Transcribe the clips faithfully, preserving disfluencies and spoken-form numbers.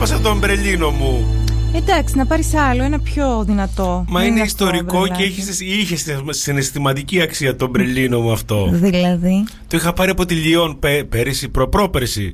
Πάσα το ομπρελίνο μου. Εντάξει, να πάρεις άλλο, ένα πιο δυνατό. Μα είναι, είναι ιστορικό και είχε συναισθηματική αξία το ομπρελίνο μου αυτό. Δηλαδή. Το είχα πάρει από τη Λιόν πέ, πέρυσι, προπρόπερσι.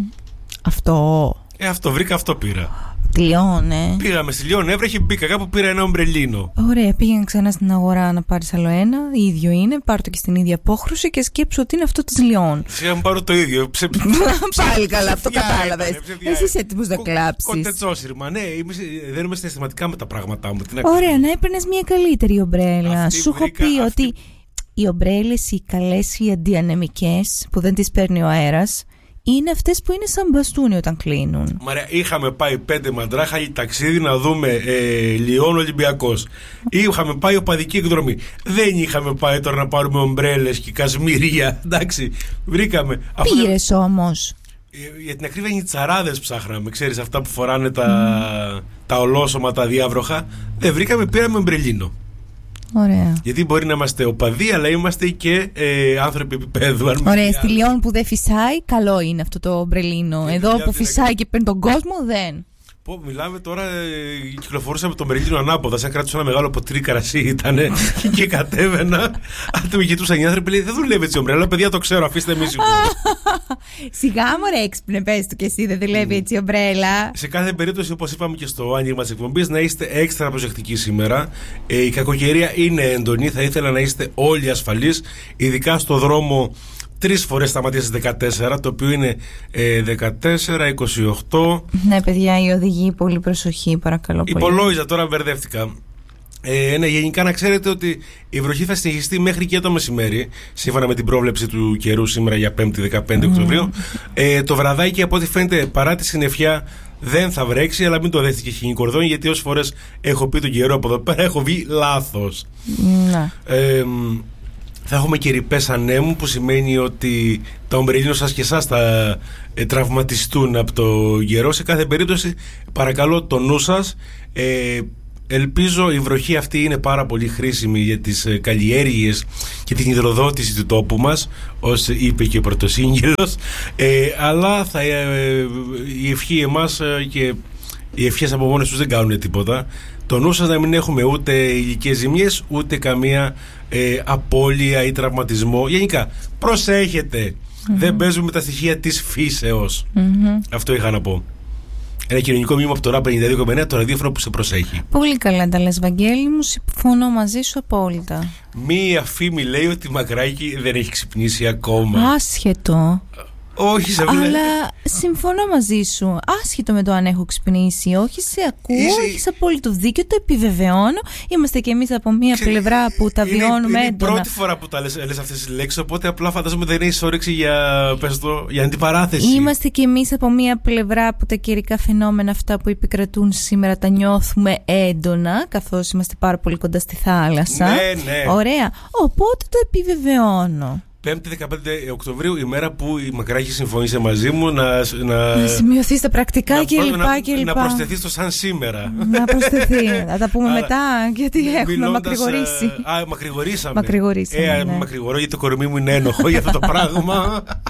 Αυτό. Ε, αυτό βρήκα, αυτό πήρα. Τη Λιόν, ε. Πήγαμε στη Λιόν, έβρεχε, μπήκα κάπου, πήρα ένα ομπρελίνο. Ωραία, πήγαινε ξανά στην αγορά να πάρεις άλλο ένα. Ίδιο είναι, πάρ' το και στην ίδια απόχρωση και σκέψου ότι είναι αυτό της Λιόν. Φυσικά μου πάρω το ίδιο. Ψε... Πάλι καλά, αυτό κατάλαβες. Εσύ είσαι έτοιμος να κλάψεις. Κοντετσόσυρμα, ναι, δεν είμαι συναισθηματικά με τα πράγματά μου. Ωραία, να έπαιρνες μια καλύτερη ομπρέλα. Σου έχω πει ότι οι ομπρέλες, οι καλές, οι αντιανεμικές που δεν τις παίρνει ο αέρας, είναι αυτές που είναι σαν μπαστούνι όταν κλείνουν. Μαρία, είχαμε πάει πέντε μαντράχα ταξίδι να δούμε ε, Λιόν Ολυμπιακός. Είχαμε πάει οπαδική εκδρομή. Δεν είχαμε πάει τώρα να πάρουμε ομπρέλες και κασμίρια. Εντάξει, βρήκαμε. Πήγες όμως. Για την ακρίβεια, οι τσαράδες ψάχναμε. Ξέρεις, αυτά που φοράνε τα, mm. τα ολόσωμα, τα διάβροχα. Δεν βρήκαμε, πήραμε ομπρελίνο. Ωραία. Γιατί μπορεί να είμαστε οπαδοί, αλλά είμαστε και ε, άνθρωποι επίπεδου. Ωραία, στη Λιόν που δεν φυσάει, καλό είναι αυτό το ομπρελίνο. Ε, Εδώ που φυσάει να... και παίρνει τον κόσμο, δεν. Πω, μιλάμε τώρα, ε, κυκλοφορούσαμε το ομπρελίνο ανάποδα. Σαν κράτησα ένα μεγάλο ποτήρι κρασί ήτανε και κατέβαινα. Αν με κοιτούσαν οι άνθρωποι, λέει, δεν δουλεύει έτσι η ομπρέλα. Παιδιά, το ξέρω, αφήστε εμείς. Σιγά μωρέ, έξυπνε, πες του και εσύ, δεν δουλεύει έτσι η ομπρέλα. Σε κάθε περίπτωση, όπως είπαμε και στο άνοιγμα της εκπομπής, να είστε έξτρα προσεκτικοί σήμερα. Ε, η κακοκαιρία είναι έντονη. Θα ήθελα να είστε όλοι ασφαλείς, ειδικά στο δρόμο. Τρεις φορές σταματήσει δεκατέσσερα, το οποίο είναι ε, δεκατέσσερα, είκοσι οκτώ. Ναι, παιδιά, οι οδηγοί, πολύ προσοχή, παρακαλώ πολύ. Υπολόγιζα, τώρα μπερδεύτηκα. Ε, ναι, γενικά να ξέρετε ότι η βροχή θα συνεχιστεί μέχρι και το μεσημέρι, σύμφωνα με την πρόβλεψη του καιρού σήμερα για πέμπτη δεκαπέντε Οκτωβρίου. Ε, το βραδάκι, από ό,τι φαίνεται, παρά τη συννεφιά, δεν θα βρέξει, αλλά μην το δέχτηκε χινικορδόνι, γιατί όσες φορές έχω πει τον καιρό από εδώ πέρα, έχω βγει λάθος. Ναι. Ε, Θα έχουμε και ρηπές ανέμου, που σημαίνει ότι τα ομπρελίνο σας και εσάς θα ε, τραυματιστούν από το γερό. Σε κάθε περίπτωση, παρακαλώ το νου σας. Ε, ελπίζω η βροχή αυτή είναι πάρα πολύ χρήσιμη για τις ε, καλλιέργειες και την υδροδότηση του τόπου μας, ως είπε και ο πρωτοσύγγελος. Ε, αλλά θα, ε, η ευχή εμάς ε, και οι ευχές από μόνες τους δεν κάνουν τίποτα. Το νου σας να μην έχουμε ούτε υλικές ζημιές, ούτε καμία ε, απώλεια ή τραυματισμό. Γενικά, προσέχετε. Mm-hmm. Δεν παίζουμε τα στοιχεία της φύσεως. Mm-hmm. Αυτό είχα να πω. Ένα κοινωνικό μήνυμα από το ΡΑΠ ενενήντα δύο κόμμα εννέα, το ραδιόφωνο που σε προσέχει. Πολύ καλά τα λες, Βαγγέλη μου, συμφωνώ μαζί σου απόλυτα. Μία φήμη λέει ότι η Μακράκη δεν έχει ξυπνήσει ακόμα. Άσχετο. Όχι, σε βλέπει. Αλλά συμφωνώ μαζί σου. Άσχετο με το αν έχω ξυπνήσει. Όχι, σε ακούω, Είσαι... έχεις απόλυτο δίκιο, το επιβεβαιώνω. Είμαστε κι εμείς από μία Ξε... πλευρά που τα βιώνουμε είναι, έντονα. Είναι η πρώτη φορά που τα λες, λες αυτές τις λέξεις, οπότε απλά φαντάζομαι δεν έχεις όρεξη για, πες το, για αντιπαράθεση. Είμαστε κι εμείς από μία πλευρά που τα καιρικά φαινόμενα αυτά που επικρατούν σήμερα τα νιώθουμε έντονα, καθώς είμαστε πάρα πολύ κοντά στη θάλασσα. Ναι, ναι. Ωραία. Οπότε το επιβεβαιώνω. Πέμπτη δεκαπέντε Οκτωβρίου, η μέρα που η Μακράκη συμφώνησε μαζί μου να, να, να σημειωθεί στα πρακτικά να, και προ, λοιπά να, και λοιπά. να προσθεθεί στο σαν σήμερα. Να προσθεθεί. Θα τα πούμε μετά, γιατί έχουμε μιλώντας, μακρηγορήσει. Α, μακρηγορήσαμε. Μακρηγορήσαμε. Ε, ναι. μακρηγορώ γιατί το κορμί μου είναι ένοχο για αυτό το πράγμα.